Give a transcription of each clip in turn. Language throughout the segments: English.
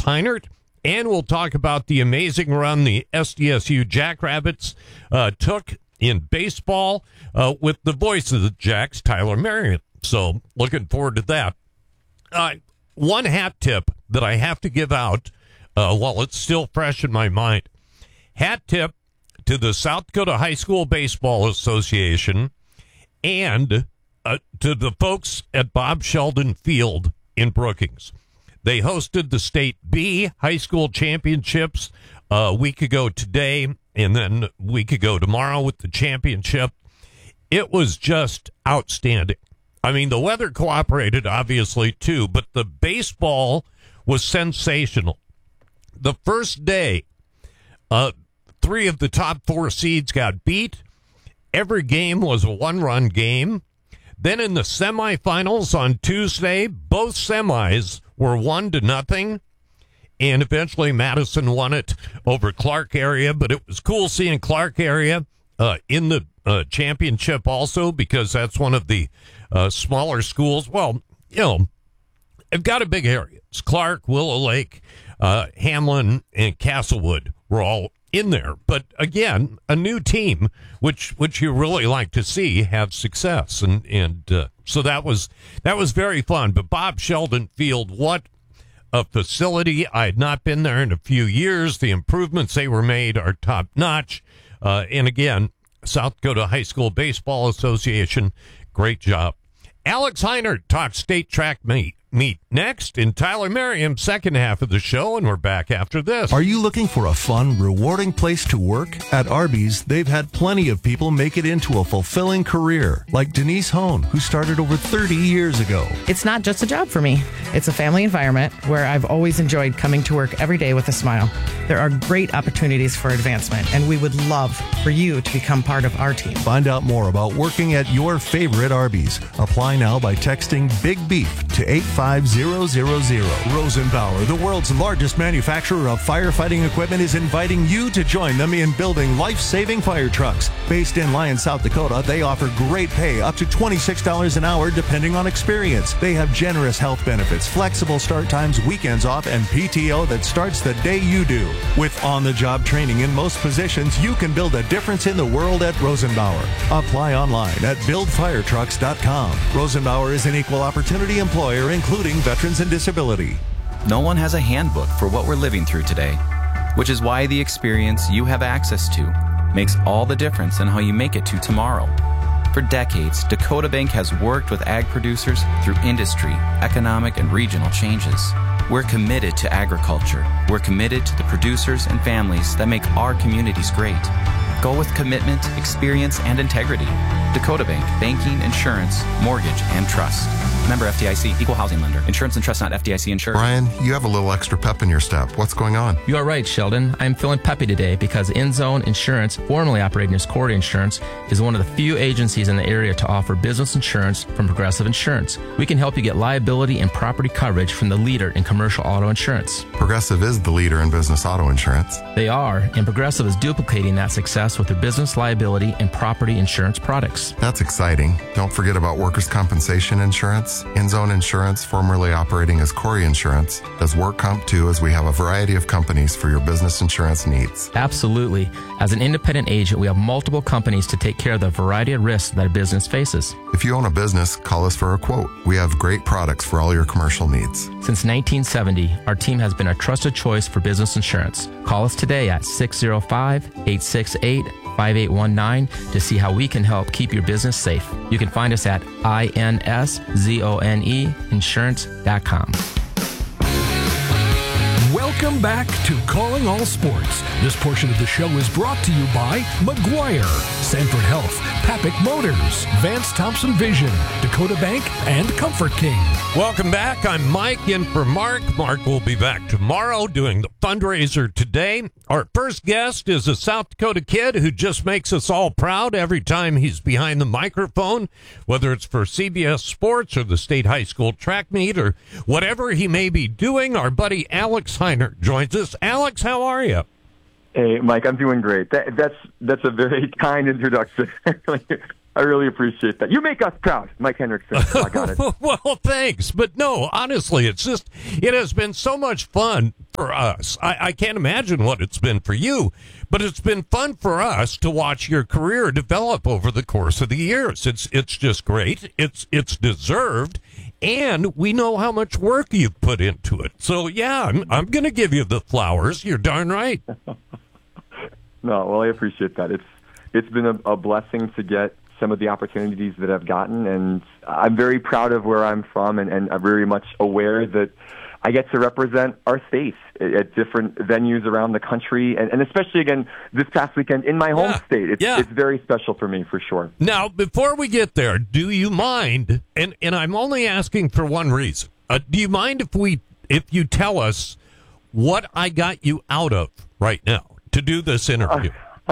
Heinert. And we'll talk about the amazing run the SDSU Jackrabbits took in baseball with the voice of the Jacks, Tyler Merriam. So looking forward to that. One hat tip that I have to give out while it's still fresh in my mind. Hat tip to the South Dakota High School Baseball Association and to the folks at Bob Sheldon Field in Brookings. They hosted the State B High School Championships a week ago today, and then a week ago tomorrow with the championship. It was just outstanding. I mean, the weather cooperated, obviously, too, but the baseball was sensational. The first day, 3 of the top 4 seeds got beat. Every game was a one-run game. Then in the semifinals on Tuesday, both semis were 1-0, and eventually Madison won it over Clark area, but it was cool seeing Clark area in the championship also, because that's one of the smaller schools. Well, you know, they've got a big area. It's Clark, Willow Lake, Hamlin, and Castlewood were all in there. But again, a new team, which you really like to see have success, and so that was very fun. But Bob Sheldon Field, what a facility! I had not been there in a few years. The improvements they were made are top notch. And again, South Dakota High School Baseball Association, great job. Alex Heinert talks state track meet next in Tyler Merriam's second half of the show, and we're back after this. Are you looking for a fun, rewarding place to work? At Arby's, they've had plenty of people make it into a fulfilling career, like Denise Hone, who started over 30 years ago. It's not just a job for me. It's a family environment where I've always enjoyed coming to work every day with a smile. There are great opportunities for advancement, and we would love for you to become part of our team. Find out more about working at your favorite Arby's. Apply now by texting Big Beef to 85000. Rosenbauer, the world's largest manufacturer of firefighting equipment, is inviting you to join them in building life-saving fire trucks. Based in Lyon, South Dakota, they offer great pay, up to $26 an hour depending on experience. They have generous health benefits, flexible start times, weekends off, and PTO that starts the day you do. With on-the-job training in most positions, you can build a difference in the world at Rosenbauer. Apply online at buildfiretrucks.com. Rosenbauer is an equal opportunity employer, including veterans and disability. No one has a handbook for what we're living through today, which is why the experience you have access to makes all the difference in how you make it to tomorrow. For decades, Dakota Bank has worked with ag producers through industry, economic, and regional changes. We're committed to agriculture. We're committed to the producers and families that make our communities great. Go with commitment, experience, and integrity. Dakota Bank, banking, insurance, mortgage, and trust. Member FDIC, equal housing lender. Insurance and trust not FDIC insured. Brian, you have a little extra pep in your step. What's going on? You are right, Sheldon. I'm feeling peppy today because InZone Insurance, formerly operating as Corey Insurance, is one of the few agencies in the area to offer business insurance from Progressive Insurance. We can help you get liability and property coverage from the leader in commercial auto insurance. Progressive is the leader in business auto insurance. They are, and Progressive is duplicating that success with their business liability and property insurance products. That's exciting. Don't forget about workers' compensation insurance. InZone Insurance, formerly operating as Corey Insurance, does work comp too, as we have a variety of companies for your business insurance needs. Absolutely. As an independent agent, we have multiple companies to take care of the variety of risks that a business faces. If you own a business, call us for a quote. We have great products for all your commercial needs. Since 1970, our team has been a trusted choice for business insurance. Call us today at 605-868-5819 to see how we can help keep your business safe. You can find us at inzoneinsurance.com. Welcome back to Calling All Sports. This portion of the show is brought to you by McGuire, Sanford Health, Papik Motors, Vance Thompson Vision, Dakota Bank, and Comfort King. Welcome back. I'm Mike in for Mark. Mark will be back tomorrow doing the fundraiser today. Our first guest is a South Dakota kid who just makes us all proud every time he's behind the microphone, whether it's for CBS Sports or the State High School track meet or whatever he may be doing. Our buddy Alex Heinert joins us. Alex, how are you? Hey, Mike, I'm doing great. That's a very kind introduction. I really appreciate that. You make us proud, Mike Hendrickson. Oh, I got it. Well, thanks. But no, honestly, it has been so much fun for us. I can't imagine what it's been for you, but it's been fun for us to watch your career develop over the course of the years. It's just great. It's deserved. And we know how much work you've put into it. So, yeah, I'm going to give you the flowers. You're darn right. No, well, I appreciate that. It's been a blessing to get some of the opportunities that I've gotten, and I'm very proud of where I'm from, and I'm very much aware that I get to represent our state at different venues around the country, and especially, again, this past weekend in my home state. It's very special for me, for sure. Now, before we get there, do you mind, and I'm only asking for one reason, do you mind if you tell us what I got you out of right now to do this interview?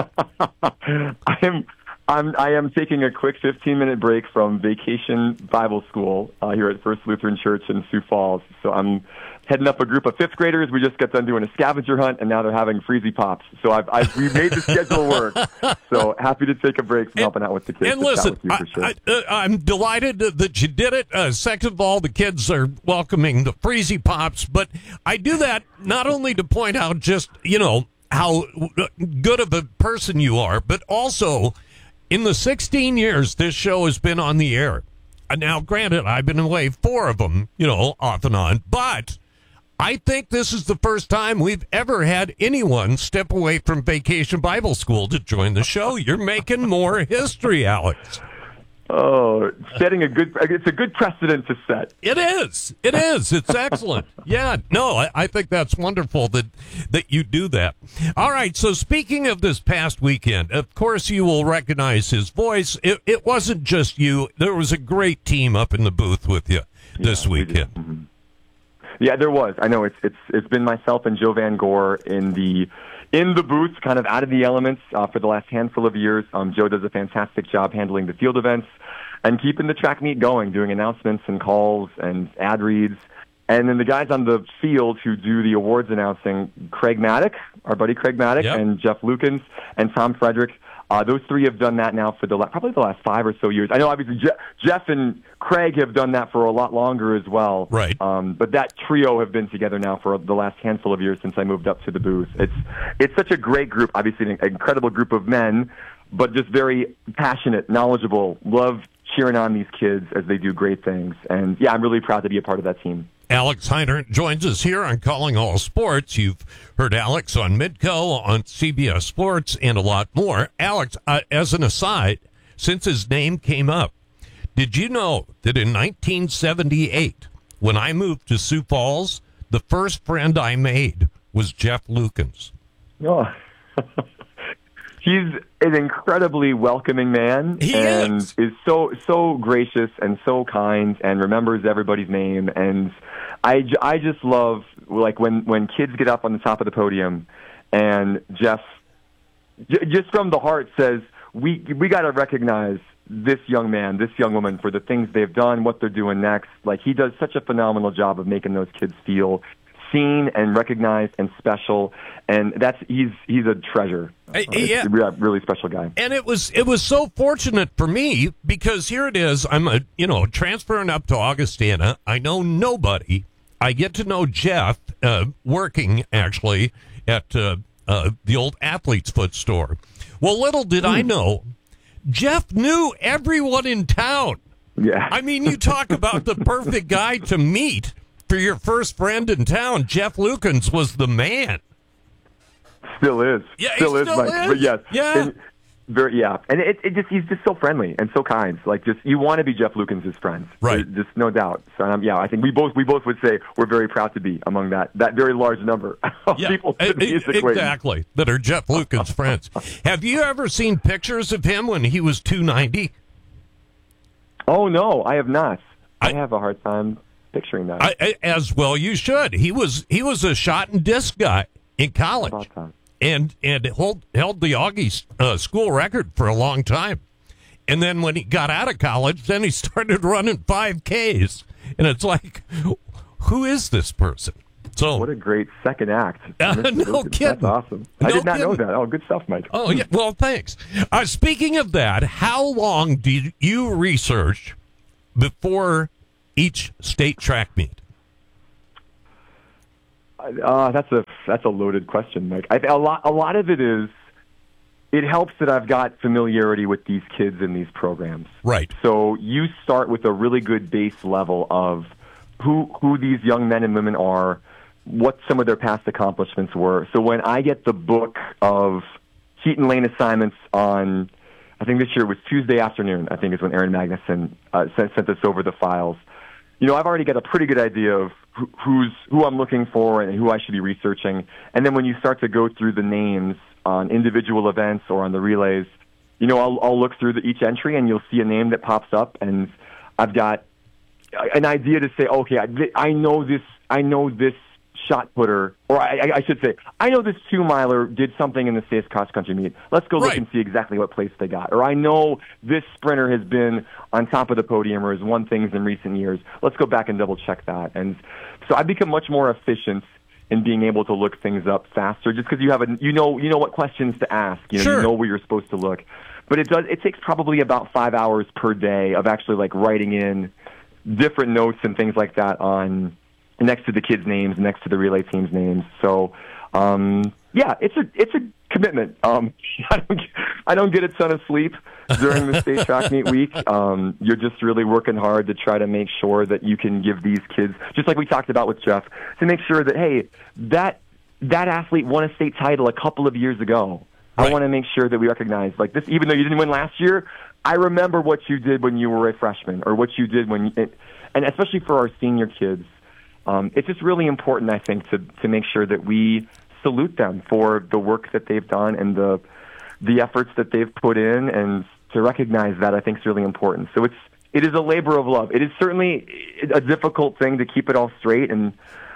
I am taking a quick 15-minute break from Vacation Bible School here at First Lutheran Church in Sioux Falls. So I'm heading up a group of fifth graders. We just got done doing a scavenger hunt, and now they're having Freezy Pops. So we made the schedule work. So happy to take a break from helping out with the kids. And listen, sure. I'm delighted that you did it. Second of all, the kids are welcoming the Freezy Pops, but I do that not only to point out just, how good of a person you are, but also in the 16 years this show has been on the air. Now, granted, I've been away 4 of them, off and on, but I think this is the first time we've ever had anyone step away from Vacation Bible School to join the show. You're making more history, Alex. Oh, it's a good precedent to set. It is. It's excellent. Yeah, no, I think that's wonderful that you do that. All right, so speaking of this past weekend, of course you will recognize his voice. It wasn't just you. There was a great team up in the booth with you this weekend. Mm-hmm. Yeah, there was. I know it's been myself and Joe Van Gore in the booth, kind of out of the elements for the last handful of years. Joe does a fantastic job handling the field events and keeping the track meet going, doing announcements and calls and ad reads. And then the guys on the field who do the awards announcing, Craig Maddock, our buddy Craig Maddock, yep, and Jeff Lukens, and Tom Frederick. Those 3 have done that now for probably the last 5 or so years. I know, obviously, Jeff and Craig have done that for a lot longer as well. Right. But that trio have been together now for the last handful of years since I moved up to the booth. It's such a great group, obviously an incredible group of men, but just very passionate, knowledgeable, love cheering on these kids as they do great things. And, yeah, I'm really proud to be a part of that team. Alex Heinert joins us here on Calling All Sports. You've heard Alex on Midco, on CBS Sports, and a lot more. Alex, as an aside, since his name came up, did you know that in 1978, when I moved to Sioux Falls, the first friend I made was Jeff Lukens? Oh. He's an incredibly welcoming man. He is so gracious and so kind and remembers everybody's name. And I just love, like, when kids get up on the top of the podium and Jeff, just from the heart, says, we got to recognize this young man, this young woman for the things they've done, what they're doing next. Like, he does such a phenomenal job of making those kids feel seen and recognized and special, and he's a treasure. Yeah, a really special guy. And it was so fortunate for me because here it is. I'm transferring up to Augustana. I know nobody. I get to know Jeff working actually at the old Athlete's Foot store. Well, little did I know, Jeff knew everyone in town. Yeah, I mean, you talk about the perfect guy to meet for your first friend in town. Jeff Lukens was the man. Still is. Yeah, still is. But yes. Yeah. And he's just so friendly and so kind. Like, just you want to be Jeff Lukens' friends, right? Just no doubt. So I think we both would say we're very proud to be among that very large number of people exactly that are Jeff Lukens' friends. Have you ever seen pictures of him when he was 290? Oh no, I have not. I have a hard time picturing that. As well you should. He was a shot and disc guy in college, and held the Augie school record for a long time. And then when he got out of college, then he started running 5Ks, and it's like, who is this person? So what a great second act. No kidding. That's awesome. I did not know kidding. that. Oh, good stuff, Mike. Oh, yeah. Well, thanks. Speaking of that, how long did you research before each state track meet? That's a loaded question, Mike. A lot of it is, it helps that I've got familiarity with these kids in these programs. Right. So you start with a really good base level of who these young men and women are, what some of their past accomplishments were. So when I get the book of Keaton Lane assignments on, I think this year it was Tuesday afternoon, I think is when Aaron Magnuson sent us over the files. I've already got a pretty good idea of who I'm looking for and who I should be researching. And then when you start to go through the names on individual events or on the relays, I'll look through each entry and you'll see a name that pops up, and I've got an idea to say, okay, I know this shot putter, or I should say, I know this 2-miler did something in the state's cross-country meet. Let's go look and see exactly what place they got. Or I know this sprinter has been on top of the podium or has won things in recent years. Let's go back and double-check that. And so I've become much more efficient in being able to look things up faster, just because you know what questions to ask. Sure. You know where you're supposed to look. But it takes probably about 5 hours per day of actually like writing in different notes and things like that on next to the kids' names, next to the relay team's names. So, it's a commitment. I don't get a ton of sleep during the state track meet week. You're just really working hard to try to make sure that you can give these kids, just like we talked about with Jeff, to make sure that, hey, that athlete won a state title a couple of years ago. Right. I want to make sure that we recognize, like this, even though you didn't win last year, I remember what you did when you were a freshman, or what you did and especially for our senior kids. It's just really important, I think, to make sure that we salute them for the work that they've done and the efforts that they've put in, and to recognize that, I think, is really important. So it is a labor of love. It is certainly a difficult thing to keep it all straight, and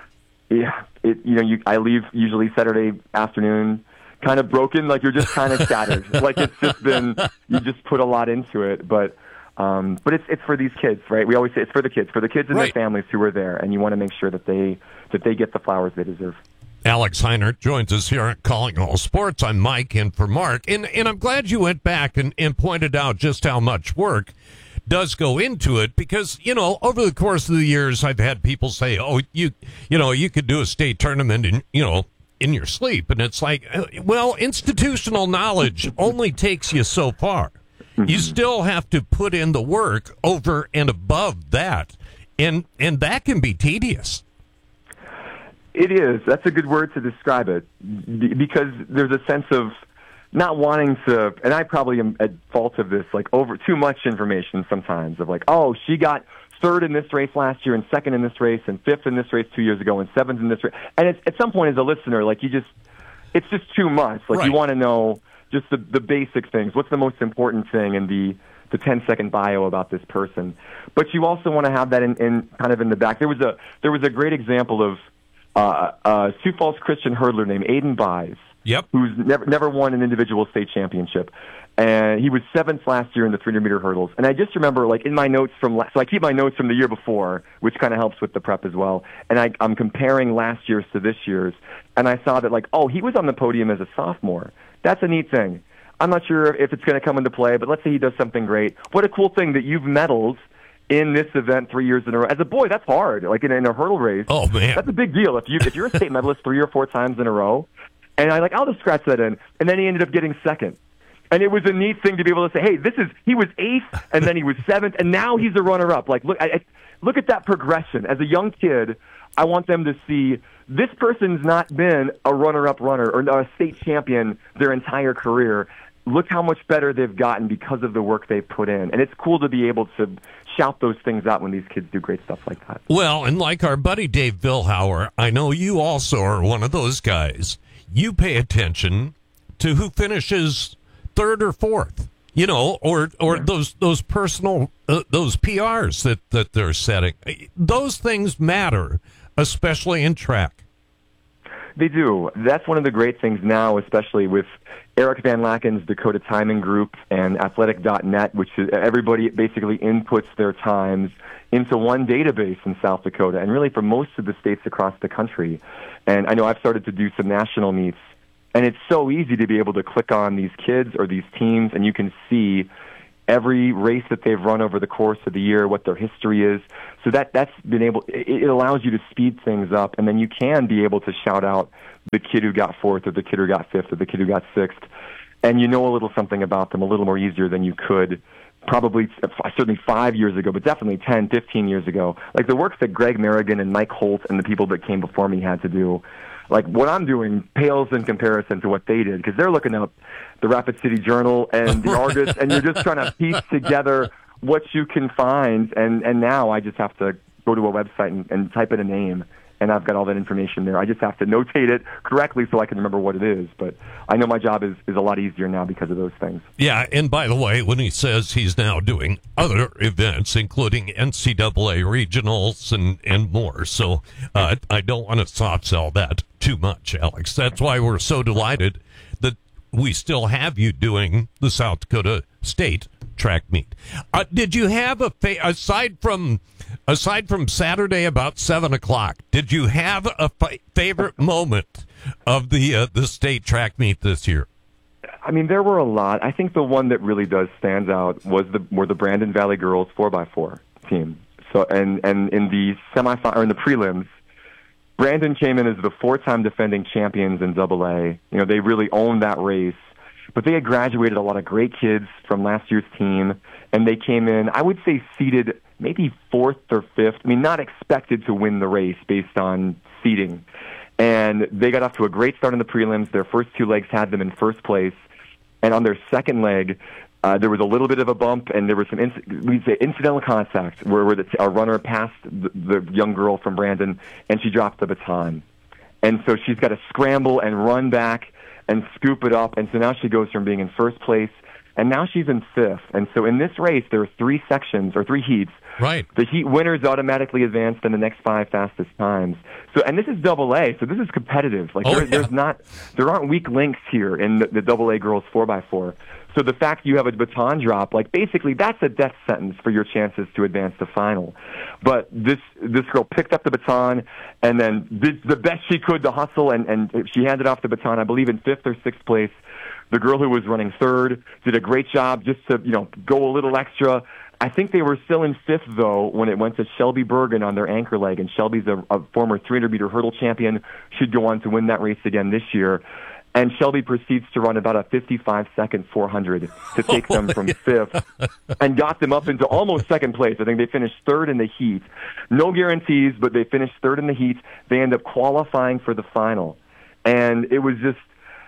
I leave usually Saturday afternoon kind of broken, like you're just kind of shattered, like it's just been, you just put a lot into it, but it's for these kids, right? We always say it's for the kids and their families who are there, and you want to make sure that they get the flowers they deserve. Alex Heinert joins us here at Calling All Sports. I'm Mike in for Mark, and I'm glad you went back and pointed out just how much work does go into it, because over the course of the years I've had people say, oh, you could do a state tournament in your sleep, and it's like, well, institutional knowledge only takes you so far. You still have to put in the work over and above that, and that can be tedious. It is. That's a good word to describe it, because there's a sense of not wanting to, and I probably am at fault of this, like over too much information sometimes, of like, oh, she got third in this race last year and second in this race and fifth in this race 2 years ago and seventh in this race. And at some point as a listener, like it's just too much. Like you want to know just the basic things. What's the most important thing in the 10-second bio about this person? But you also want to have that in kind of in the back. There was a great example of Sioux Falls Christian hurdler named Aiden Buys. Yep. Who's never won an individual state championship. And he was 7th last year in the 300-meter hurdles. And I just remember, like, in my notes so I keep my notes from the year before, which kind of helps with the prep as well. And I'm comparing last year's to this year's. And I saw that, like, oh, he was on the podium as a sophomore. That's a neat thing. I'm not sure if it's going to come into play, but let's say he does something great. What a cool thing that you've medaled in this event 3 years in a row. As a boy, that's hard. Like, in a hurdle race. Oh, man. That's a big deal. If you're a state medalist 3 or 4 times in a row. And I'll just scratch that in. And then he ended up getting 2nd. And it was a neat thing to be able to say, hey, he was 8th, and then he was 7th, and now he's a runner-up. Like, look at that progression. As a young kid, I want them to see this person's not been a runner-up runner or a state champion their entire career. Look how much better they've gotten because of the work they've put in. And it's cool to be able to shout those things out when these kids do great stuff like that. Well, and like our buddy Dave Vilhauer, I know you also are one of those guys. You pay attention to who finishes 3rd or 4th, or those personal, those PRs that they're setting. Those things matter, especially in track. They do. That's one of the great things now, especially with Eric Van Lacken's Dakota Timing Group and Athletic.net, which is everybody basically inputs their times into one database in South Dakota, and really for most of the states across the country. And I know I've started to do some national meets, and it's so easy to be able to click on these kids or these teams, and you can see every race that they've run over the course of the year, what their history is. So that's been able, it allows you to speed things up, and then you can be able to shout out the kid who got fourth or the kid who got fifth or the kid who got sixth, and you know a little something about them a little more easier than you could probably certainly 5 years ago, but definitely 10, 15 years ago. Like the work that Greg Merrigan and Mike Holt and the people that came before me had to do, like what I'm doing pales in comparison to what they did, because they're looking up the Rapid City Journal and the Argus, and you're just trying to piece together what you can find. And now I just have to go to a website and type in a name, and I've got all that information there. I just have to notate it correctly so I can remember what it is. But I know my job is a lot easier now because of those things. Yeah, and by the way, when he says he's now doing other events, including NCAA regionals and more, so I don't want to soft sell that too much, Alex. That's why we're so delighted that we still have you doing the South Dakota State track meet. Did you have aside from Saturday about 7:00? Did you have a favorite moment of the state track meet this year? I mean, there were a lot. I think the one that really does stand out were the Brandon Valley girls 4x4 team. So and in the semifinal or in the prelims, Brandon came in as the 4-time defending champions in AA. You know, they really owned that race. But they had graduated a lot of great kids from last year's team, and they came in, I would say, seeded maybe 4th or 5th. I mean, not expected to win the race based on seeding. And they got off to a great start in the prelims. Their first 2 legs had them in first place. And on their second leg, there was a little bit of a bump, and there was some we'd say incidental contact where a runner passed the young girl from Brandon, and she dropped the baton. And so she's got to scramble and run back and scoop it up, and so now she goes from being in first place, and now she's in 5th. And so in this race, there are 3 sections, or 3 heats. Right. The heat winners automatically advance in the next 5 fastest times. So, and this is AA, so this is competitive. Like there aren't weak links here in the AA girls 4x4. So the fact you have a baton drop, like basically that's a death sentence for your chances to advance to final. But this girl picked up the baton and then did the best she could to hustle, and she handed off the baton, I believe, in 5th or 6th place. The girl who was running 3rd did a great job just to, go a little extra. I think they were still in 5th, though, when it went to Shelby Bergen on their anchor leg, and Shelby's a former 300-meter hurdle champion. She'd go on to win that race again this year. And Shelby proceeds to run about a 55-second 400 to take them from 5th and got them up into almost 2nd place. I think they finished 3rd in the heat. No guarantees, but they finished 3rd in the heat. They end up qualifying for the final. And it was just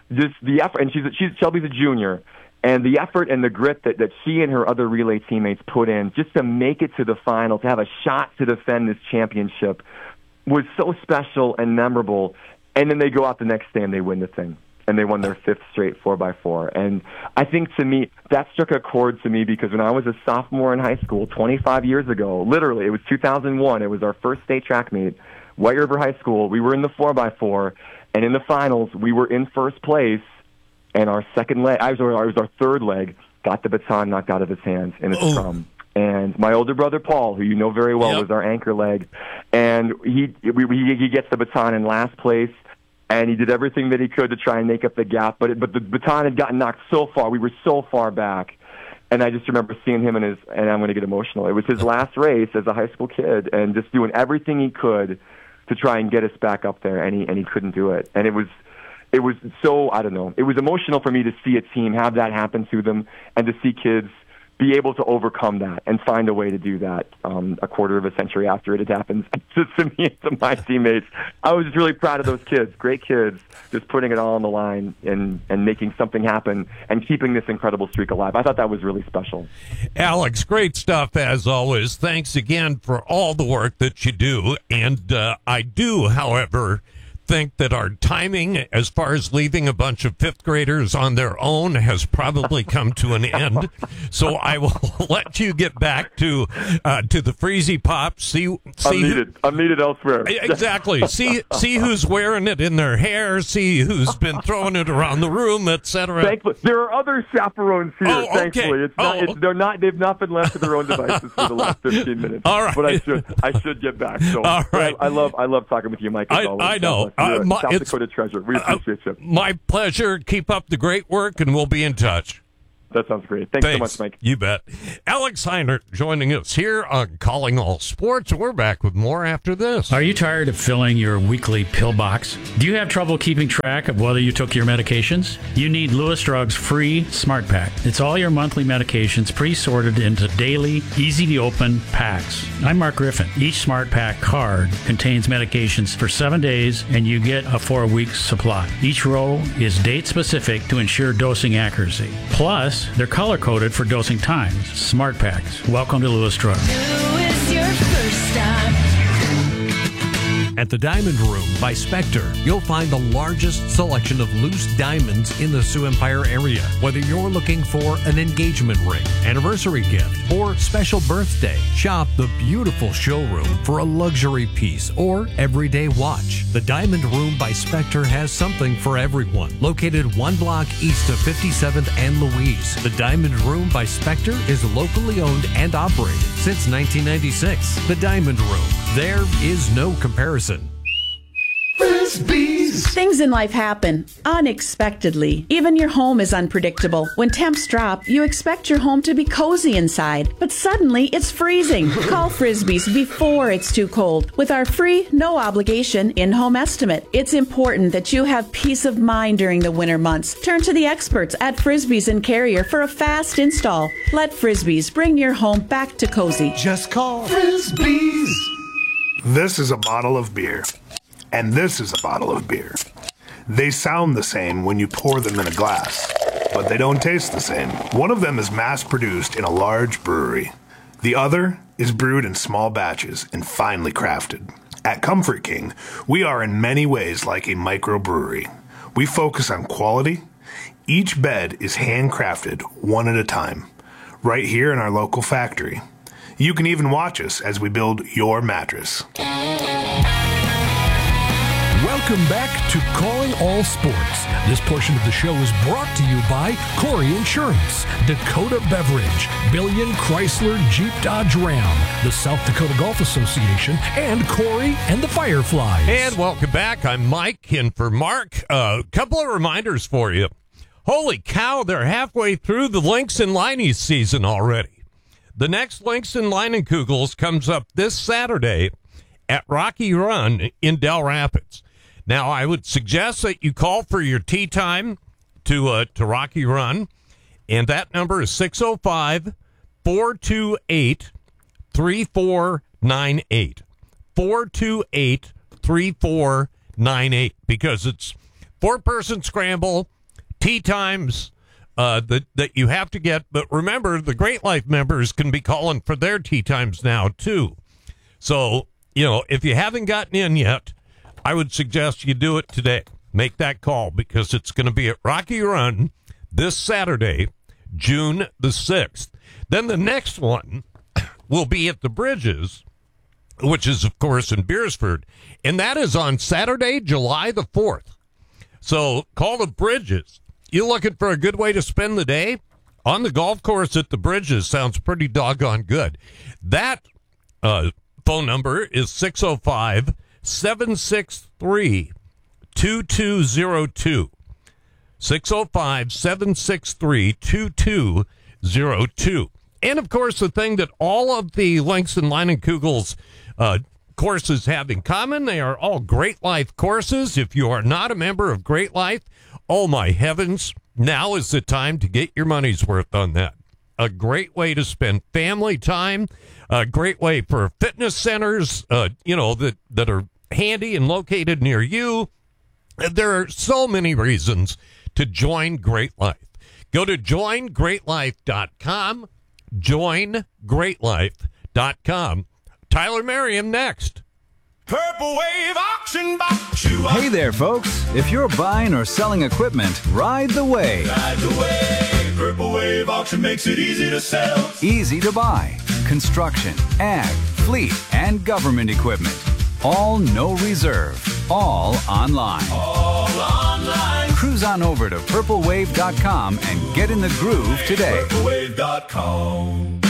the effort. And Shelby's a junior. And the effort and the grit that she and her other relay teammates put in just to make it to the final, to have a shot to defend this championship, was so special and memorable. And then they go out the next day and they win the thing. And they won their 5th straight 4x4. And I think, to me, that struck a chord to me, because when I was a sophomore in high school 25 years ago, literally, it was 2001, it was our first state track meet, White River High School. We were in the 4x4, and in the finals, we were in first place, and our second leg, it was our 3rd leg, got the baton knocked out of his hands in a scrum. And my older brother, Paul, who you know very well, was our anchor leg, and he gets the baton in last place. And he did everything that he could to try and make up the gap, but the baton had gotten knocked so far. We were so far back. And I just remember seeing him and I'm going to get emotional. It was his last race as a high school kid, and just doing everything he could to try and get us back up there, and he couldn't do it. And it was so, I don't know, it was emotional for me to see a team have that happen to them, and to see kids be able to overcome that and find a way to do that a quarter of a century after it had happened to me and to my teammates. I was just really proud of those kids, great kids, just putting it all on the line and making something happen and keeping this incredible streak alive. I thought that was really special. Alex, great stuff as always. Thanks again for all the work that you do. And I do, however, think that our timing as far as leaving a bunch of fifth graders on their own has probably come to an end. So I will let you get back to the Freezy Pop. I'm needed elsewhere. Exactly. See who's wearing it in their hair. See who's been throwing it around the room, etc. Thankfully, there are other chaperones here. Oh, okay. Thankfully, they've not been left to their own devices for the last 15 minutes. All right. But I should get back. So all right. I love talking with you, Mike. As always. I know. You're a South Dakota treasure. We appreciate you. My pleasure. Keep up the great work, and we'll be in touch. That sounds great. Thanks so much, Mike. You bet. Alex Heinert joining us here on Calling All Sports. We're back with more after this. Are you tired of filling your weekly pill box? Do you have trouble keeping track of whether you took your medications? You need Lewis Drug's free Smart Pack. It's all your monthly medications pre-sorted into daily, easy-to-open packs. I'm Mark Griffin. Each Smart Pack card contains medications for 7 days, and you get a 4-week supply. Each row is date-specific to ensure dosing accuracy. Plus, they're color-coded for dosing times. Smart Packs. Welcome to Lewis Drug. Your first stop. At the Diamond Room by Spectre, you'll find the largest selection of loose diamonds in the Sioux Empire area. Whether you're looking for an engagement ring, anniversary gift, or special birthday, shop the beautiful showroom for a luxury piece or everyday watch. The Diamond Room by Spectre has something for everyone. Located 1 block east of 57th and Louise, the Diamond Room by Spectre is locally owned and operated since 1996. The Diamond Room. There is no comparison. Frisbees! Things in life happen unexpectedly. Even your home is unpredictable. When temps drop, you expect your home to be cozy inside, but suddenly it's freezing. Call Frisbees before it's too cold with our free, no obligation in-home estimate. It's important that you have peace of mind during the winter months. Turn to the experts at Frisbees and Carrier for a fast install. Let Frisbees bring your home back to cozy. Just call Frisbees. This is a bottle of beer. And this is a bottle of beer. They sound the same when you pour them in a glass, but they don't taste the same. One of them is mass-produced in a large brewery. The other is brewed in small batches and finely crafted. At Comfort King, we are in many ways like a microbrewery. We focus on quality. Each bed is handcrafted one at a time, right here in our local factory. You can even watch us as we build your mattress. Welcome back to Calling All Sports. This portion of the show is brought to you by Corey Insurance, Dakota Beverage, Billion Chrysler Jeep Dodge Ram, the South Dakota Golf Association, and Corey and the Fireflies. And welcome back. I'm Mike in for Mark. A couple of reminders for you. Holy cow, they're halfway through the Lynx and Liney season already. The next Lynx and Leinenkugels comes up this Saturday at Rocky Run in Del Rapids. Now, I would suggest that you call for your tee time to Rocky Run, and that number is 605-428-3498. 428-3498, because it's 4-person scramble, tee times that you have to get. But remember, the Great Life members can be calling for their tee times now, too. So, if you haven't gotten in yet, I would suggest you do it today. Make that call, because it's going to be at Rocky Run this Saturday, June the 6th. Then the next one will be at the Bridges, which is, of course, in Beersford, and that is on Saturday, July the 4th. So call the Bridges. You looking for a good way to spend the day? On the golf course at the Bridges sounds pretty doggone good. That phone number is 605-763-2202. 605-763-2202. And, of course, the thing that all of the Lynx and Leinenkugels courses have in common, they are all Great Life courses. If you are not a member of Great Life, oh, my heavens, now is the time to get your money's worth on that. A great way to spend family time, a great way for fitness centers, that are handy and located near you. There are so many reasons to join Great Life. Go to joingreatlife.com, joingreatlife.com. Tyler Merriam next. Purple Wave Auction Box. Hey there, folks. If you're buying or selling equipment, ride the wave. Ride the wave. Purple Wave Auction makes it easy to sell. Easy to buy. Construction, ag, fleet, and government equipment. All no reserve. All online. All online. Cruise on over to purplewave.com and get in the groove today. Purplewave.com.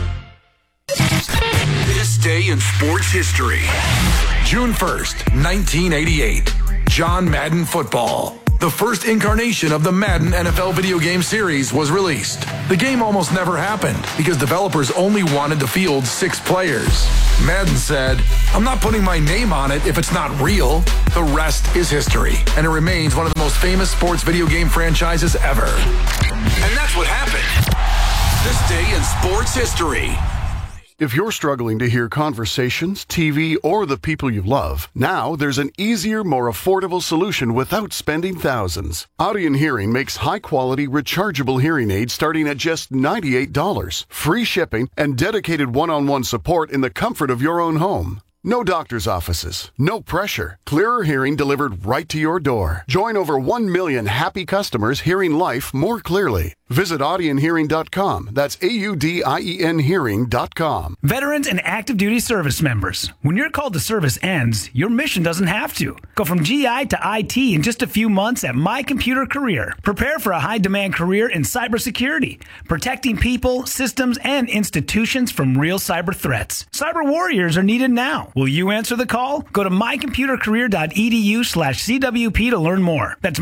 This day in sports history. June 1st, 1988. John Madden Football. The first incarnation of the Madden NFL video game series was released. The game almost never happened because developers only wanted to field 6 players. Madden said, "I'm not putting my name on it if it's not real." The rest is history, and it remains one of the most famous sports video game franchises ever. And that's what happened. This day in sports history. If you're struggling to hear conversations, TV, or the people you love, now there's an easier, more affordable solution without spending thousands. Audion Hearing makes high-quality, rechargeable hearing aids starting at just $98, free shipping, and dedicated one-on-one support in the comfort of your own home. No doctor's offices, no pressure. Clearer hearing delivered right to your door. Join over 1 million happy customers hearing life more clearly. Visit audionhearing.com. That's AUDIEN hearing.com. Veterans and active duty service members, when your call to service ends, your mission doesn't have to. Go from GI to IT in just a few months at My Computer Career. Prepare for a high-demand career in cybersecurity, protecting people, systems, and institutions from real cyber threats. Cyber warriors are needed now. Will you answer the call? Go to mycomputercareer.edu/CWP to learn more. That's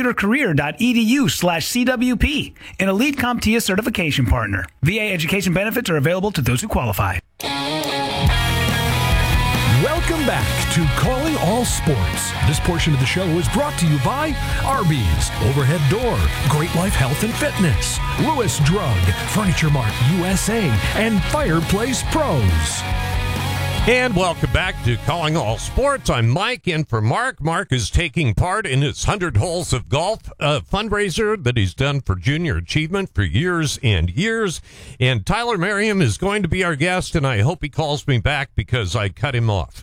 mycomputercareer.edu/CWP. An elite CompTIA certification partner. VA education benefits are available to those who qualify. Welcome back to Calling All Sports. This portion of the show is brought to you by Arby's, Overhead Door, Great Life Health and Fitness, Lewis Drug, Furniture Mart USA, and Fireplace Pros. And welcome back to Calling All Sports. I'm Mike, in for Mark. Mark is taking part in his 100 Holes of Golf fundraiser that he's done for junior achievement for years and years. And Tyler Merriam is going to be our guest, and I hope he calls me back because I cut him off.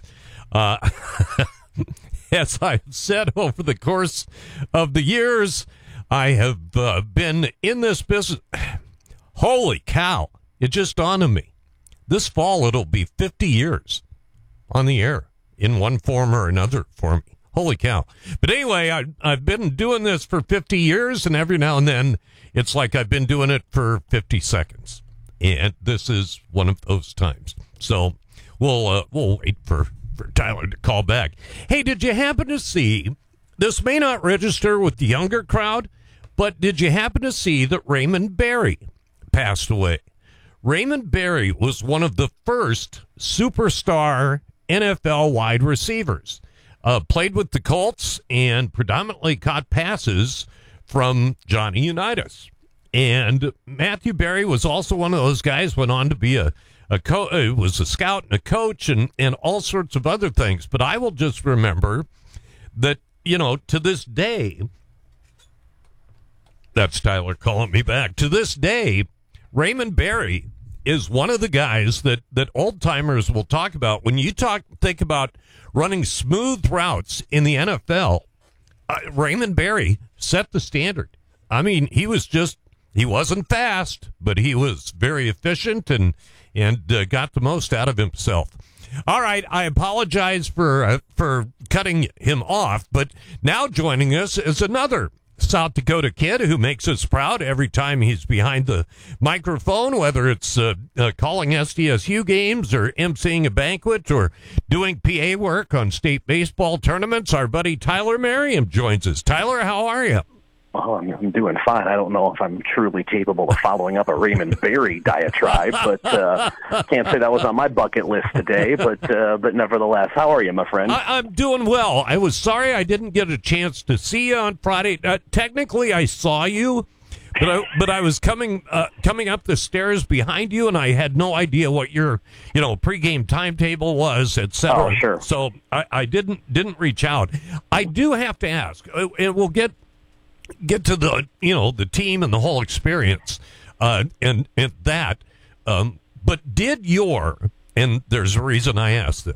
As I've said over the course of the years, I have been in this business. Holy cow, it just dawned on me. This fall, it'll be 50 years on the air in one form or another for me. Holy cow. But anyway, I've been doing this for 50 years, and every now and then it's like I've been doing it for 50 seconds. And this is one of those times. So we'll wait for Tyler to call back. Hey, did you happen to see, this may not register with the younger crowd, but did you happen to see that Raymond Berry passed away? Raymond Berry was one of the first superstar NFL wide receivers. Played with the Colts and predominantly caught passes from Johnny Unitas. And Matthew Berry was also one of those guys, went on to be was a scout and a coach and all sorts of other things. But I will just remember that, to this day, that's Tyler calling me back. To this day, Raymond Berry is one of the guys that old timers will talk about. When you think about running smooth routes in the NFL, Raymond Berry set the standard. I mean, he wasn't fast, but he was very efficient and got the most out of himself. All right, I apologize for cutting him off, but now joining us is another South Dakota kid who makes us proud every time he's behind the microphone, whether it's calling SDSU games or emceeing a banquet or doing PA work on state baseball tournaments. Our buddy Tyler Merriam joins us. Tyler, how are you? Oh, I'm doing fine. I don't know if I'm truly capable of following up a Raymond Berry diatribe, but can't say that was on my bucket list today. But nevertheless, how are you, my friend? I'm doing well. I was sorry I didn't get a chance to see you on Friday. Technically, I saw you, but I was coming up the stairs behind you, and I had no idea what your pregame timetable was, etc. Oh, sure. So I didn't reach out. I do have to ask, and we'll get to the the team and the whole experience and that but did and there's a reason I asked this,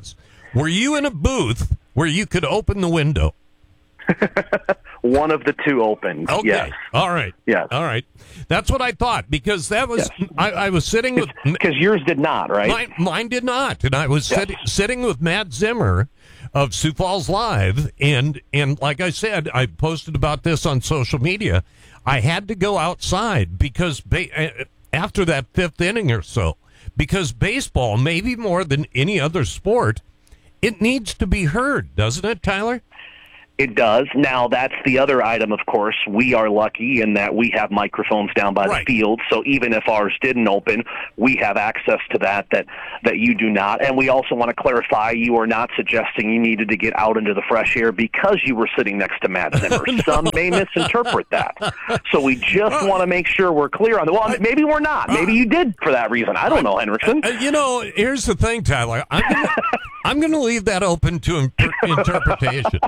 Were you in a booth where you could open the window? One of the two opened. Okay. Yes. All right. Yes. All right. That's what I thought, because that was I was sitting with, because yours did not, right? Mine did not, and I was sitting with Matt Zimmer of Sioux Falls Live, and like I said, I posted about this on social media. I had to go outside because after that fifth inning or so, because baseball, maybe more than any other sport, it needs to be heard, doesn't it, Tyler? It does. Now, that's the other item, of course. We are lucky in that we have microphones down by the field, so even if ours didn't open, we have access to that you do not. And we also want to clarify, you are not suggesting you needed to get out into the fresh air because you were sitting next to Matt Zimmer. Some may misinterpret that. So we just want to make sure we're clear on the... Well, maybe we're not. Maybe you did for that reason. I don't know, Henriksen. Here's the thing, Tyler. I'm going to leave that open to interpretation.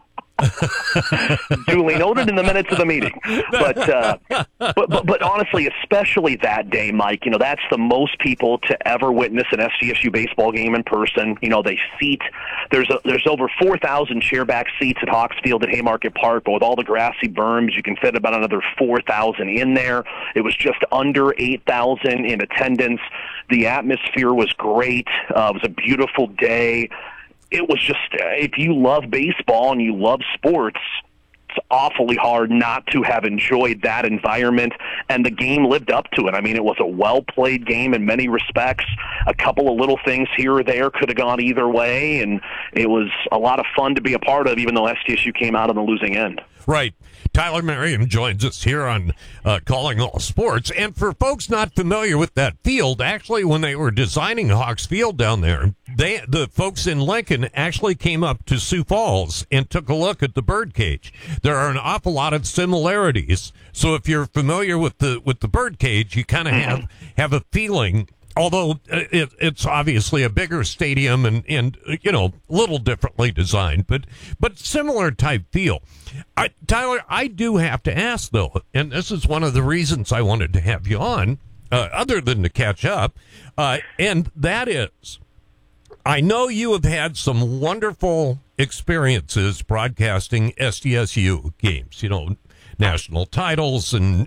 Duly noted in the minutes of the meeting. But honestly, especially that day, Mike, that's the most people to ever witness an SDSU baseball game in person. They seat, there's over 4,000 chairback seats at Hawks Field at Haymarket Park, but with all the grassy berms, you can fit about another 4,000 in there. It was just under 8,000 in attendance. The atmosphere was great. It was a beautiful day. It was just, if you love baseball and you love sports, it's awfully hard not to have enjoyed that environment, and the game lived up to it. I mean, it was a well-played game in many respects. A couple of little things here or there could have gone either way, and it was a lot of fun to be a part of, even though SDSU came out on the losing end. Right. Tyler Merriam joins us here on Calling All Sports. And for folks not familiar with that field, actually, when they were designing Hawks Field down there, the folks in Lincoln actually came up to Sioux Falls and took a look at the birdcage. There are an awful lot of similarities. So if you're familiar with the birdcage, you kind of have a feeling. Although it's obviously a bigger stadium and a little differently designed, but similar type feel. Tyler, I do have to ask, though, and this is one of the reasons I wanted to have you on, other than to catch up, and that is, I know you have had some wonderful experiences broadcasting SDSU games, national titles and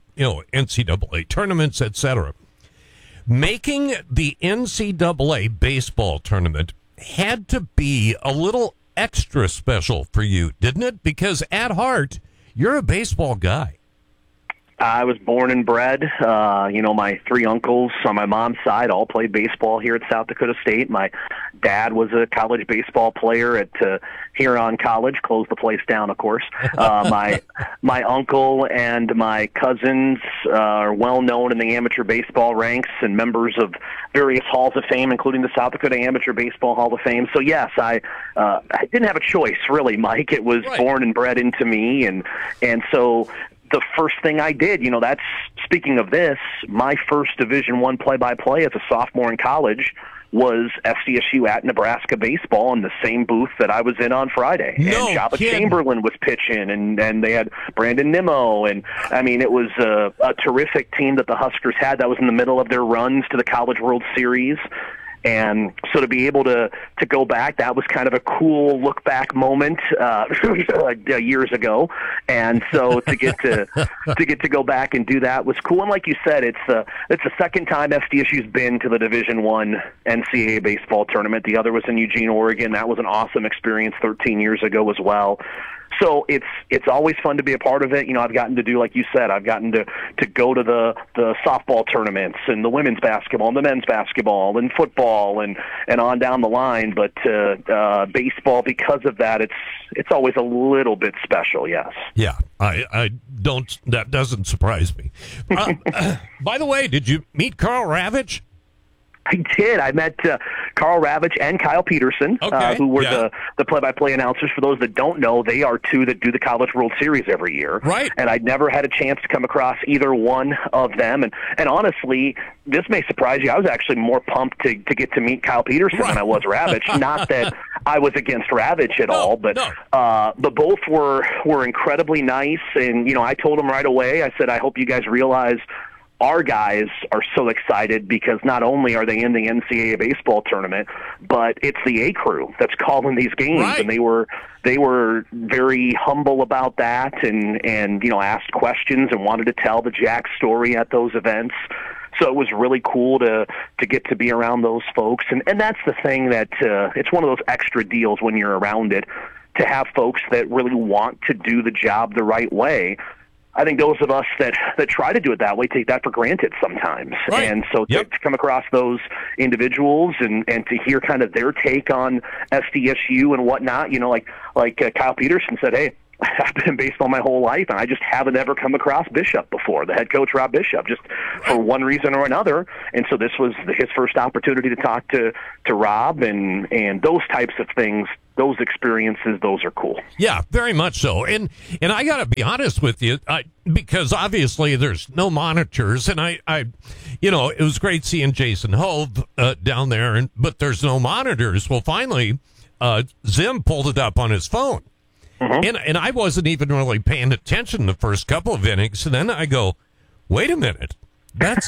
NCAA tournaments, etc. Making the NCAA baseball tournament had to be a little extra special for you, didn't it? Because at heart, you're a baseball guy. I was born and bred. My three uncles on my mom's side all played baseball here at South Dakota State. My dad was a college baseball player at Huron College, closed the place down, of course. My uncle and my cousins are well known in the amateur baseball ranks and members of various halls of fame, including the South Dakota Amateur Baseball Hall of Fame. So yes, I didn't have a choice, really, Mike. It was born and bred into me, and so the first thing I did, that's, speaking of this, my first Division I play-by-play as a sophomore in college was SDSU at Nebraska baseball in the same booth that I was in on Friday. No and Jabba kidding. Chamberlain was pitching, and they had Brandon Nimmo, and I mean, it was a terrific team that the Huskers had. That was in the middle of their runs to the College World Series. And so to be able to go back, that was kind of a cool look-back moment years ago. And so to get to go back and do that was cool. And like you said, it's the second time SDSU's been to the Division I NCAA baseball tournament. The other was in Eugene, Oregon. That was an awesome experience 13 years ago as well. So it's always fun to be a part of it. I've gotten to do, like you said, I've gotten to go to the softball tournaments and the women's basketball and the men's basketball and football and on down the line. But baseball, because of that, it's always a little bit special. Yes. Yeah, I don't. That doesn't surprise me. By the way, did you meet Karl Ravech? I did. I met Karl Ravech and Kyle Peterson, who were the play-by-play announcers. For those that don't know, they are two that do the College World Series every year. Right. And I'd never had a chance to come across either one of them. And honestly, this may surprise you, I was actually more pumped to get to meet Kyle Peterson than I was Ravech. Not that I was against Ravech at all, but both were incredibly nice. And, I told them right away, I said, I hope you guys realize our guys are so excited because not only are they in the NCAA baseball tournament, but it's the A crew that's calling these games, right. And they were very humble about that, and asked questions and wanted to tell the Jack story at those events. So it was really cool to get to be around those folks, and that's the thing that it's one of those extra deals when you're around it, to have folks that really want to do the job the right way. I think those of us that try to do it that way take that for granted sometimes. Right. And so to come across those individuals and to hear kind of their take on SDSU and whatnot, like Kyle Peterson said, hey, I've been in baseball my whole life, and I just haven't ever come across Bishop before, the head coach, Rob Bishop, just for one reason or another. And so this was his first opportunity to talk to Rob, and those types of things, those experiences, those are cool. Yeah, very much so. And I got to be honest with you, because obviously there's no monitors, and I it was great seeing Jason Hove down there, but there's no monitors. Well, finally, Zim pulled it up on his phone. Mm-hmm. And I wasn't even really paying attention the first couple of innings, and then I go, wait a minute, that's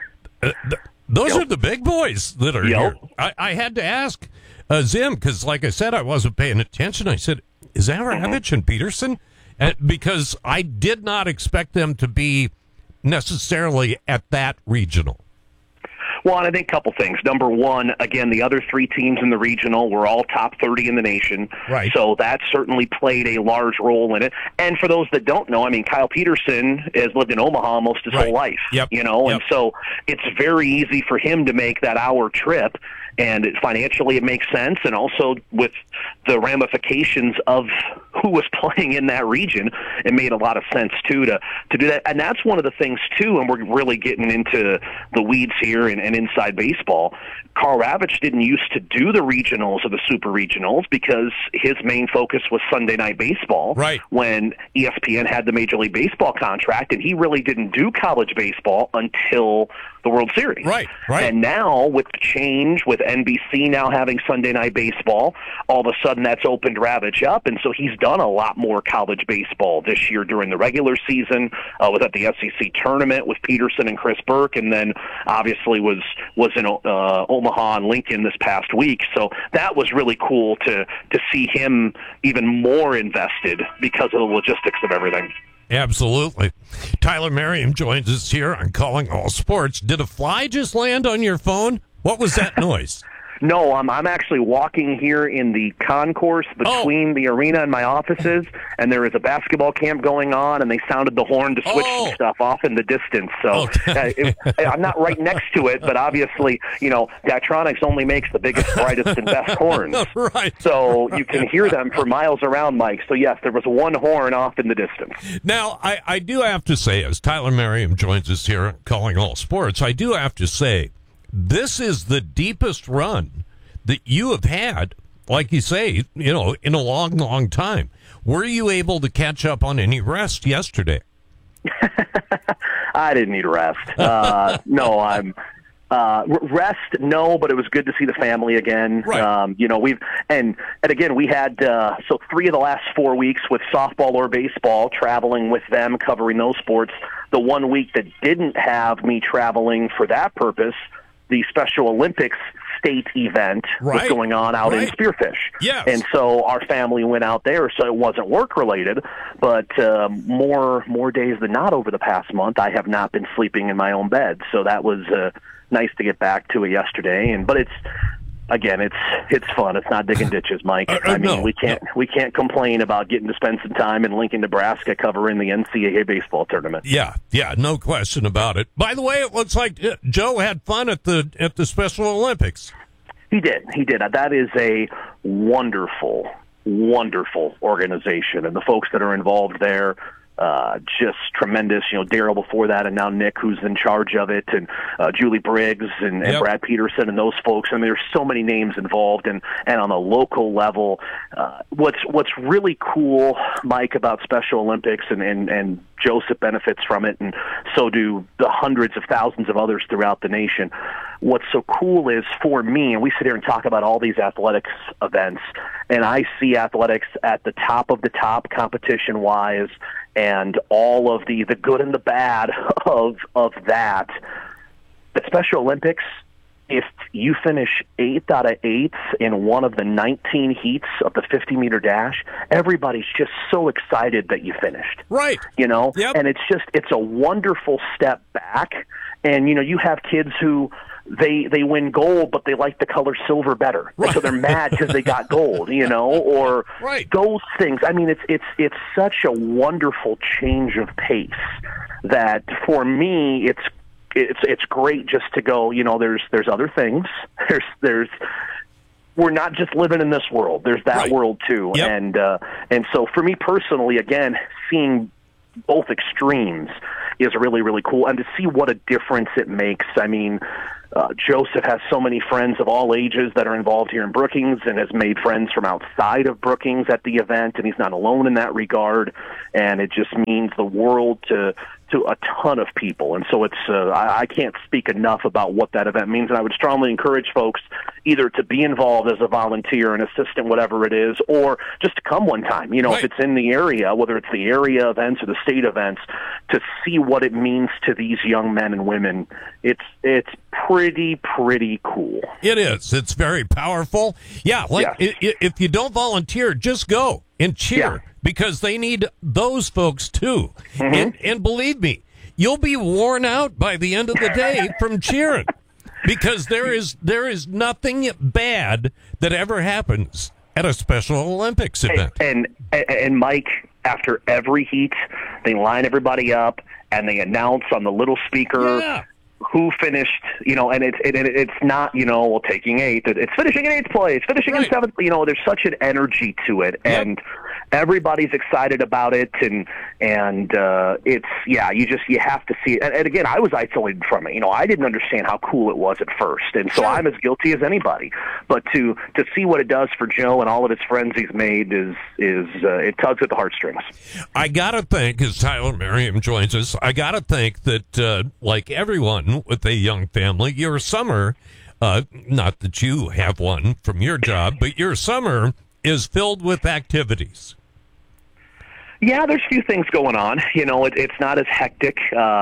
those are the big boys that are here. I had to ask Zim, because like I said, I wasn't paying attention. I said, is that Ravitch and Peterson? Because I did not expect them to be necessarily at that regional. Well, and I think a couple things. Number one, again, the other three teams in the regional were all top 30 in the nation. Right. So that certainly played a large role in it. And for those that don't know, I mean, Kyle Peterson has lived in Omaha most his whole life. Yep. And so it's very easy for him to make that hour trip. And financially it makes sense, and also with the ramifications of who was playing in that region, it made a lot of sense too to do that. And that's one of the things too, and we're really getting into the weeds here and inside baseball. Karl Ravitch didn't used to do the regionals or the super regionals because his main focus was Sunday Night Baseball. Right. When ESPN had the Major League Baseball contract, and he really didn't do college baseball until the World Series. Right. And now with the change, with NBC now having Sunday Night Baseball, all of a sudden that's opened Ravitch up, and so he's done a lot more college baseball this year during the regular season, was at the SEC tournament with Peterson and Chris Burke, and then obviously was in Omaha and Lincoln this past week. So that was really cool to see him even more invested because of the logistics of everything. Absolutely. Tyler Merriam joins us here on Calling All Sports. Did a fly just land on your phone? What was that noise? No, I'm actually walking here in the concourse between the arena and my offices, and there is a basketball camp going on, and they sounded the horn to switch some stuff off in the distance. So I'm not right next to it, but obviously, Daktronics only makes the biggest, brightest, and best horns. Right. So you can hear them for miles around, Mike. So yes, there was one horn off in the distance. Now, I do have to say, as Tyler Merriam joins us here on Calling All Sports, I do have to say, this is the deepest run that you have had, like you say, in a long, long time. Were you able to catch up on any rest yesterday? I didn't need rest. No, rest, no, but it was good to see the family again. Right. And again, we had 3 of the last 4 weeks with softball or baseball, traveling with them, covering those sports. The 1 week that didn't have me traveling for that purpose, the Special Olympics state event was going on out in Spearfish. Yes. And so our family went out there, so it wasn't work-related, but more days than not over the past month, I have not been sleeping in my own bed. So that was nice to get back to it yesterday. But it's fun. It's not digging ditches, Mike. We can't complain about getting to spend some time in Lincoln, Nebraska, covering the NCAA baseball tournament. Yeah, no question about it. By the way, it looks like Joe had fun at the Special Olympics. He did. That is a wonderful, wonderful organization, and the folks that are involved there. Just tremendous, Daryl before that, and now Nick, who's in charge of it, and Julie Briggs and Brad Peterson and those folks. I mean, there's so many names involved, and on a local level, what's really cool, Mike, about Special Olympics, and Joseph benefits from it, and so do the hundreds of thousands of others throughout the nation. what's so cool is, for me, and we sit here and talk about all these athletics events, and I see athletics at the top of the top competition-wise, and all of the good and the bad of that. At Special Olympics, if you finish 8th out of 8 in one of the 19 heats of the 50-meter dash, everybody's just so excited that you finished. Right. You know? Yep. And it's a wonderful step back. And, you know, you have kids who they win gold, but they like the color silver better. Right. And so they're mad because they got gold, you know, or those things. I mean, it's such a wonderful change of pace that, for me, it's great just to go, you know, there's other things. There's we're not just living in this world. There's that world too. Yep. And so for me personally, again, seeing both extremes is really, really cool. And to see what a difference it makes. I mean, Joseph has so many friends of all ages that are involved here in Brookings, and has made friends from outside of Brookings at the event, and he's not alone in that regard. And it just means the world to a ton of people. And so it's I can't speak enough about what that event means. And I would strongly encourage folks either to be involved as a volunteer, an assistant, whatever it is, or just to come one time. You know, if it's in the area, whether it's the area events or the state events, to see what it means to these young men and women. It's pretty cool. It is. It's very powerful. Yeah, if you don't volunteer, just go and cheer, because they need those folks too. Mm-hmm. And believe me, you'll be worn out by the end of the day from cheering, because there is nothing bad that ever happens at a Special Olympics event. And Mike, after every heat, they line everybody up and they announce on the little speaker who finished, you know, and it's not, you know, well, taking 8th. It's finishing in 8th place, finishing in 7th. You know, there's such an energy to it, and everybody's excited about it, and it's you have to see it. And again, I was isolated from it. You know, I didn't understand how cool it was at first, and so I'm as guilty as anybody. But to see what it does for Joe and all of his friends he's made is it tugs at the heartstrings. I gotta think, as Tyler Merriam joins us, I gotta think that like everyone with a young family, your summer, not that you have one from your job, but your summer is filled with activities. Yeah, there's a few things going on. You know, it's not as hectic,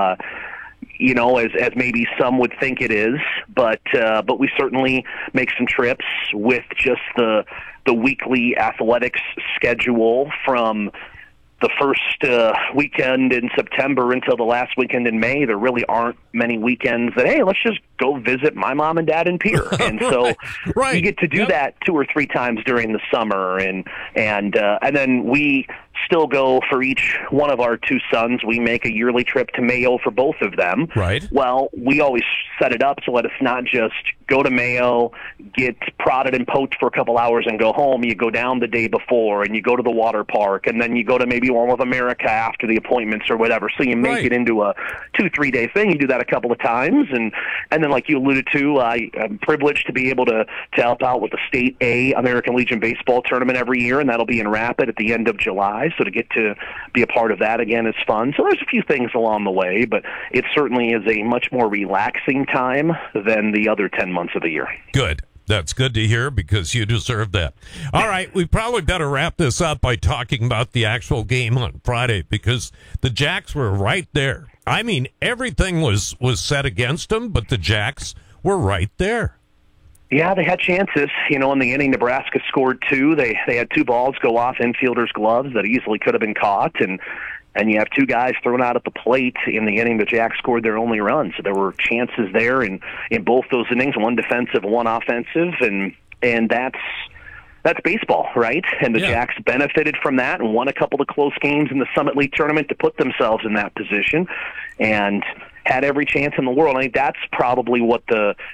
you know, as maybe some would think it is, but we certainly make some trips with just the weekly athletics schedule from the first weekend in September until the last weekend in May. There really aren't many weekends that, hey, let's just go visit my mom and dad in Pierre. And so you get to do that 2 or 3 times during the summer. And then we still go for each one of our 2 sons. We make a yearly trip to Mayo for both of them. Right. Well, we always set it up so that it's not just go to Mayo, get prodded and poked for a couple hours and go home. You go down the day before and you go to the water park, and then you go to maybe One with America after the appointments or whatever. So you make it into a 2-3 day thing. You do that a couple of times, and then, like you alluded to, I'm privileged to be able to help out with the State A American Legion baseball tournament every year, and that'll be in Rapid at the end of July. So to get to be a part of that again is fun. So there's a few things along the way, but it certainly is a much more relaxing time than the other 10 months of the year. Good. That's good to hear, because you deserve that. All right, we probably better wrap this up by talking about the actual game on Friday, because the Jacks were right there. I mean, everything was set against them, but the Jacks were right there. Yeah, they had chances. You know, in the inning, Nebraska scored 2. They had 2 balls go off infielders' gloves that easily could have been caught, and you have 2 guys thrown out at the plate in the inning. The Jacks scored their only run, so there were chances there in both those innings, 1 defensive, 1 offensive, and that's baseball, right? And the Jacks benefited from that and won a couple of close games in the Summit League tournament to put themselves in that position, and had every chance in the world. I think that's probably what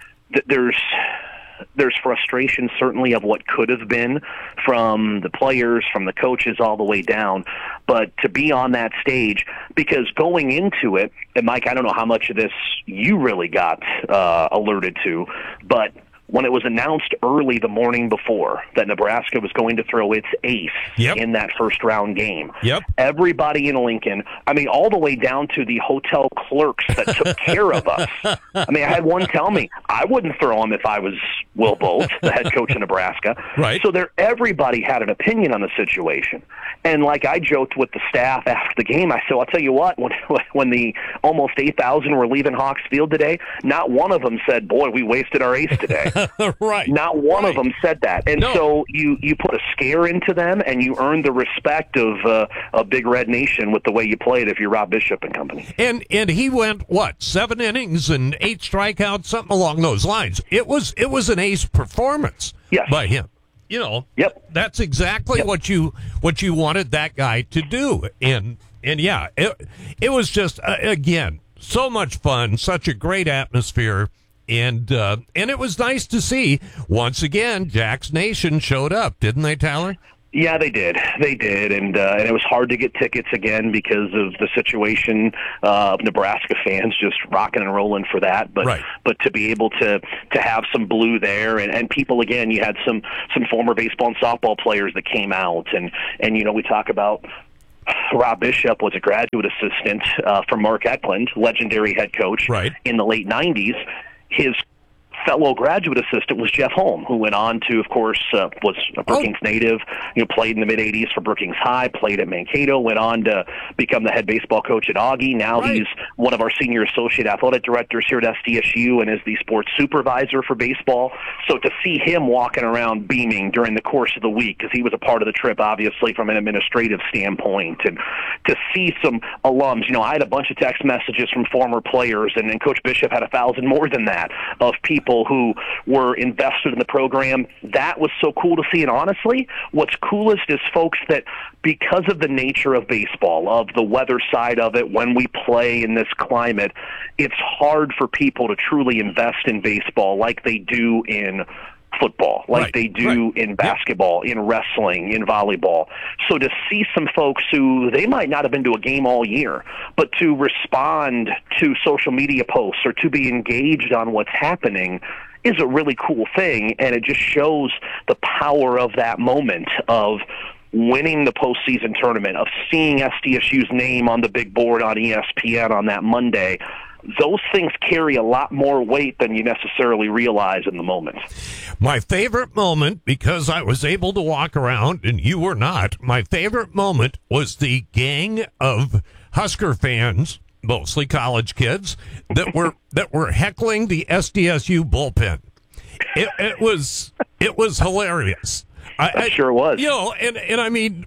there's frustration, certainly, of what could have been from the players, from the coaches, all the way down. But to be on that stage, because going into it, and Mike, I don't know how much of this you really got alerted to, but when it was announced early the morning before that Nebraska was going to throw its ace in that first-round game, everybody in Lincoln, I mean, all the way down to the hotel clerks that took care of us. I mean, I had one tell me, I wouldn't throw him if I was Will Bolt, the head coach of Nebraska. Right. So everybody had an opinion on the situation. And like I joked with the staff after the game, I said, I'll tell you what, when the almost 8,000 were leaving Hawks Field today, not one of them said, boy, we wasted our ace today. Right. Not one of them said that. And so you put a scare into them, and you earn the respect of a Big Red Nation with the way you played if you're Rob Bishop and company. And he went, 7 innings and 8 strikeouts, something along those lines. It was an ace performance by him. You know, that's exactly what you wanted that guy to do. And yeah, it was just, again, so much fun, such a great atmosphere. And it was nice to see, once again, Jack's Nation showed up, didn't they, Tyler? Yeah, they did. They did, and it was hard to get tickets again because of the situation of Nebraska fans just rocking and rolling for that. But to be able to have some blue there, and people again, you had some former baseball and softball players that came out, and you know, we talk about Rob Bishop was a graduate assistant from Mark Eklund, legendary head coach in the late 90s. His fellow graduate assistant was Jeff Holm, who went on to, of course, was a Brookings native, played in the mid-'80s for Brookings High, played at Mankato, went on to become the head baseball coach at Augie. Now he's one of our senior associate athletic directors here at SDSU and is the sports supervisor for baseball. So to see him walking around beaming during the course of the week, because he was a part of the trip, obviously, from an administrative standpoint, and to see some alums, I had a bunch of text messages from former players, and then Coach Bishop had 1,000 more than that, of people who were invested in the program. That was so cool to see. And honestly, what's coolest is folks that, because of the nature of baseball, of the weather side of it, when we play in this climate, it's hard for people to truly invest in baseball like they do in football, like they do in basketball, in wrestling, in volleyball. So to see some folks who, they might not have been to a game all year, but to respond to social media posts or to be engaged on what's happening is a really cool thing. And it just shows the power of that moment of winning the postseason tournament, of seeing SDSU's name on the big board on ESPN on that Monday. Those things carry a lot more weight than you necessarily realize in the moment. My favorite moment, because I was able to walk around and you were not, my favorite moment was the gang of Husker fans, mostly college kids, that were heckling the SDSU bullpen. It was hilarious. It sure was. And I mean,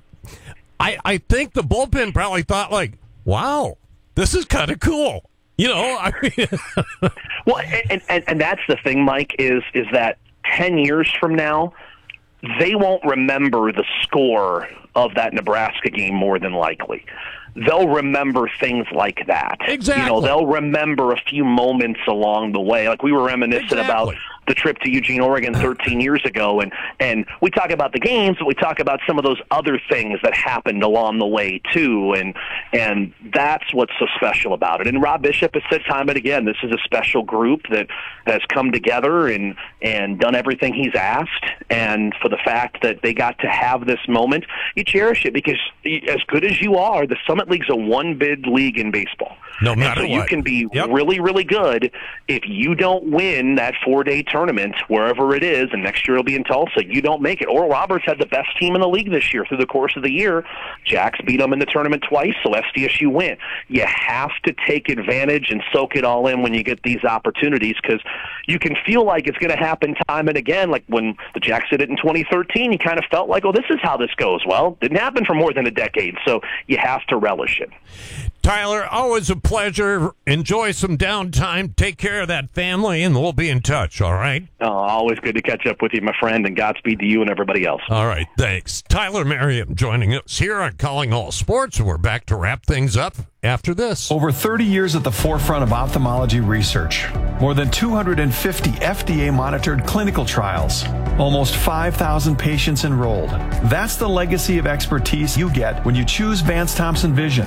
I think the bullpen probably thought, like, wow, this is kind of cool. I mean, well, and that's the thing, Mike, is that 10 years from now, they won't remember the score of that Nebraska game more than likely. They'll remember things like that. Exactly. They'll remember a few moments along the way. Like we were reminiscing about the trip to Eugene, Oregon 13 years ago, and we talk about the games, but we talk about some of those other things that happened along the way too, and that's what's so special about it. And Rob Bishop has said time and again, this is a special group that has come together and done everything he's asked, and for the fact that they got to have this moment, you cherish it, because as good as you are, the Summit League's a one-bid league in baseball. No matter what. You can be really, really good. If you don't win that 4-day tournament, wherever it is, and next year it'll be in Tulsa, you don't make it. Oral Roberts had the best team in the league this year through the course of the year. Jacks beat them in the tournament twice, so SDSU win. You have to take advantage and soak it all in when you get these opportunities, because you can feel like it's going to happen time and again. Like when the Jacks did it in 2013, you kind of felt like, oh, this is how this goes. Well, it didn't happen for more than a decade, so you have to relish it. Tyler, always a pleasure. Enjoy some downtime. Take care of that family, and we'll be in touch, all right? Always good to catch up with you, my friend, and Godspeed to you and everybody else. All right, thanks. Tyler Merriam joining us here on Calling All Sports, and we're back to wrap things up after this. Over 30 years at the forefront of ophthalmology research. More than 250 FDA-monitored clinical trials. Almost 5,000 patients enrolled. That's the legacy of expertise you get when you choose Vance Thompson Vision.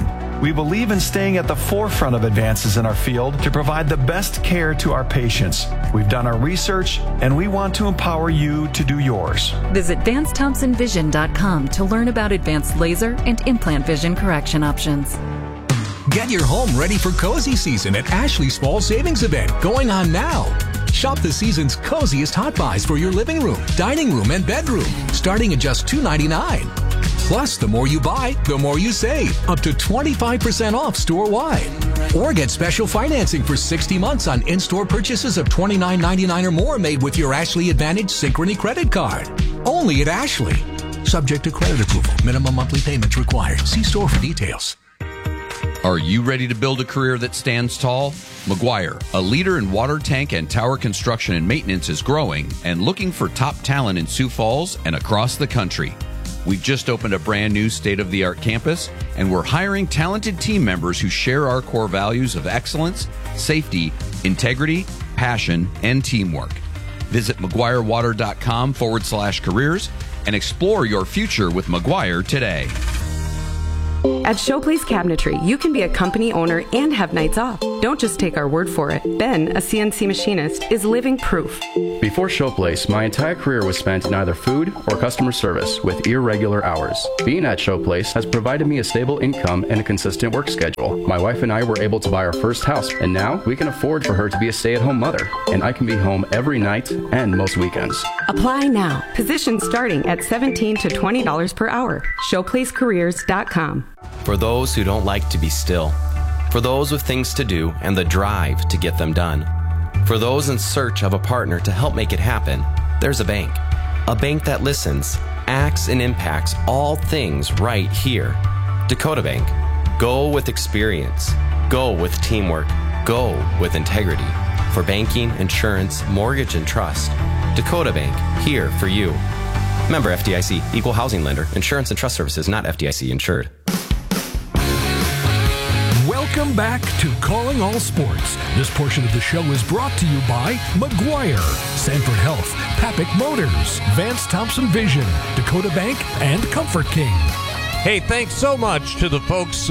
We believe in staying at the forefront of advances in our field to provide the best care to our patients. We've done our research, and we want to empower you to do yours. Visit VanceThompsonVision.com to learn about advanced laser and implant vision correction options. Get your home ready for cozy season at Ashley's Fall Savings Event going on now. Shop the season's coziest hot buys for your living room, dining room, and bedroom, starting at just $2.99. Plus, the more you buy, the more you save, up to 25% off store-wide. Or get special financing for 60 months on in-store purchases of $29.99 or more made with your Ashley Advantage Synchrony credit card. Only at Ashley. Subject to credit approval. Minimum monthly payments required. See store for details. Are you ready to build a career that stands tall? McGuire, a leader in water tank and tower construction and maintenance, is growing and looking for top talent in Sioux Falls and across the country. We've just opened a brand new state-of-the-art campus, and we're hiring talented team members who share our core values of excellence, safety, integrity, passion, and teamwork. Visit McGuireWater.com/careers and explore your future with McGuire today. At Showplace Cabinetry, you can be a company owner and have nights off. Don't just take our word for it. Ben, a CNC machinist, is living proof. Before Showplace, my entire career was spent in either food or customer service with irregular hours. Being at Showplace has provided me a stable income and a consistent work schedule. My wife and I were able to buy our first house, and now we can afford for her to be a stay-at-home mother, and I can be home every night and most weekends. Apply now. Positions starting at $17 to $20 per hour. ShowplaceCareers.com. For those who don't like to be still, for those with things to do and the drive to get them done, for those in search of a partner to help make it happen, there's a bank that listens, acts, and impacts all things right here. Dakota Bank. Go with experience. Go with teamwork. Go with integrity. For banking, insurance, mortgage, and trust, Dakota Bank, here for you. Member FDIC, Equal Housing Lender, Insurance and Trust Services, not FDIC insured. Welcome back to Calling All Sports. This portion of the show is brought to you by McGuire, Sanford Health, Papik Motors, Vance Thompson Vision, Dakota Bank, and Comfort King. Hey, thanks so much to the folks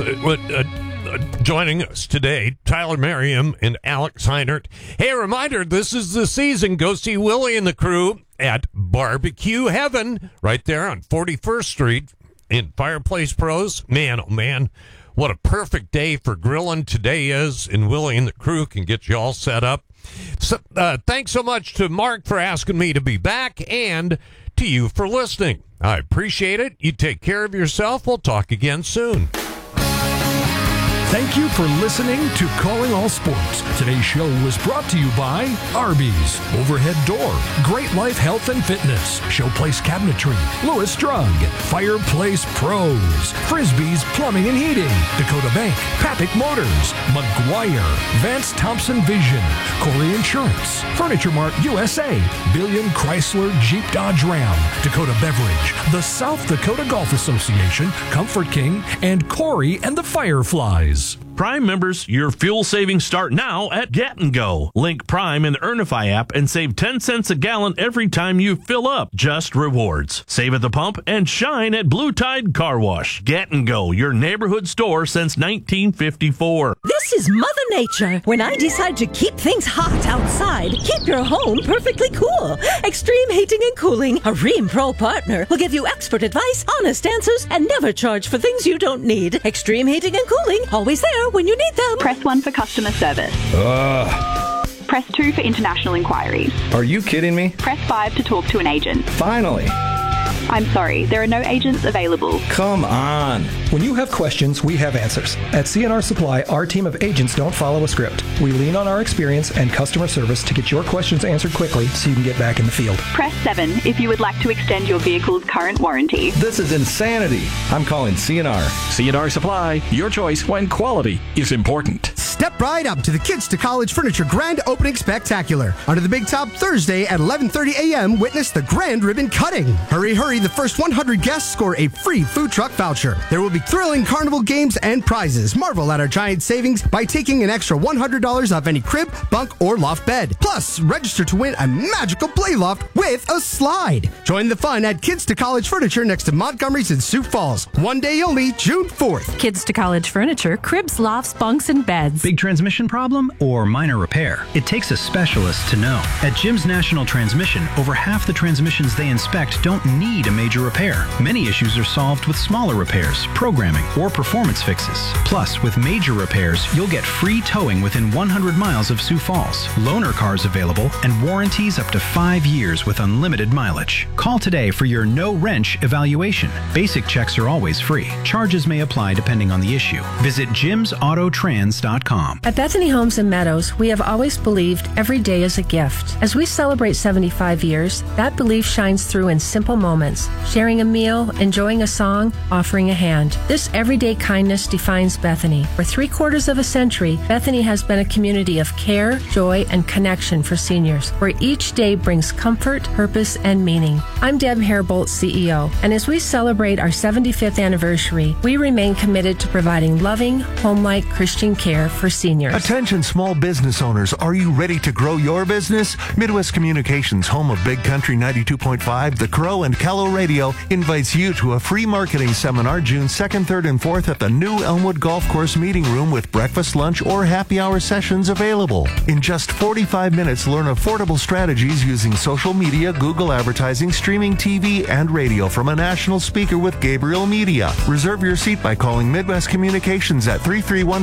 joining us today, Tyler Merriam and Alex Heinert. Hey, a reminder, this is the season. Go see Willie and the crew at Barbecue Heaven right there on 41st Street in Fireplace Pros. Man, oh man, what a perfect day for grilling today is, and Willie and the crew can get you all set up. So, thanks so much to Mark for asking me to be back, and to you for listening. I appreciate it. You take care of yourself. We'll talk again soon. Thank you for listening to Calling All Sports. Today's show was brought to you by Arby's, Overhead Door, Great Life Health and Fitness, Showplace Cabinetry, Lewis Drug, Fireplace Pros, Frisbee's Plumbing and Heating, Dakota Bank, Papik Motors, McGuire, Vance Thompson Vision, Corey Insurance, Furniture Mart USA, Billion Chrysler Jeep Dodge Ram, Dakota Beverage, the South Dakota Golf Association, Comfort King, and Corey and the Fireflies. Prime members, your fuel savings start now at Gat & Go. Link Prime in the Earnify app and save 10 cents a gallon every time you fill up. Just rewards. Save at the pump and shine at Blue Tide Car Wash. Gat & Go, your neighborhood store since 1954. This is Mother Nature. When I decide to keep things hot outside, keep your home perfectly cool. Extreme Heating and Cooling, a Rheem Pro partner, will give you expert advice, honest answers, and never charge for things you don't need. Extreme Heating and Cooling, always there when you need them. Press 1 for customer service. Press 2 for international inquiries. Are you kidding me? Press 5 to talk to an agent. Finally. I'm sorry, there are no agents available. Come on. When you have questions, we have answers. At CNR Supply, our team of agents don't follow a script. We lean on our experience and customer service to get your questions answered quickly so you can get back in the field. Press 7 if you would like to extend your vehicle's current warranty. This is insanity. I'm calling CNR. CNR Supply, your choice when quality is important. Step right up to the Kids to College Furniture Grand Opening Spectacular. Under the Big Top Thursday at 11:30 a.m., witness the grand ribbon cutting. Hurry, hurry, the first 100 guests score a free food truck voucher. There will be thrilling carnival games and prizes. Marvel at our giant savings by taking an extra $100 off any crib, bunk, or loft bed. Plus, register to win a magical play loft with a slide. Join the fun at Kids to College Furniture next to Montgomery's in Sioux Falls. One day only, June 4th. Kids to College Furniture, cribs, lofts, bunks, and beds. Big transmission problem or minor repair? It takes a specialist to know. At Jim's National Transmission, over half the transmissions they inspect don't need a major repair. Many issues are solved with smaller repairs, programming, or performance fixes. Plus, with major repairs, you'll get free towing within 100 miles of Sioux Falls, loaner cars available, and warranties up to 5 years with unlimited mileage. Call today for your no-wrench evaluation. Basic checks are always free. Charges may apply depending on the issue. Visit jimsautotrans.com. At Bethany Homes and Meadows, we have always believed every day is a gift. As we celebrate 75 years, that belief shines through in simple moments. Sharing a meal, enjoying a song, offering a hand. This everyday kindness defines Bethany. For 3/4 of a century, Bethany has been a community of care, joy, and connection for seniors, where each day brings comfort, purpose, and meaning. I'm Deb Hairbolt, CEO, and as we celebrate our 75th anniversary, we remain committed to providing loving, home-like Christian care for seniors. Attention small business owners, are you ready to grow your business? Midwest Communications, home of Big Country 92.5, The Crow, and Callow Radio, invites you to a free marketing seminar June 2nd, 3rd, and 4th at the new Elmwood Golf Course Meeting Room with breakfast, lunch, or happy hour sessions available. In just 45 minutes, learn affordable strategies using social media, Google advertising, streaming TV, and radio from a national speaker with Gabriel Media. Reserve your seat by calling Midwest Communications at 331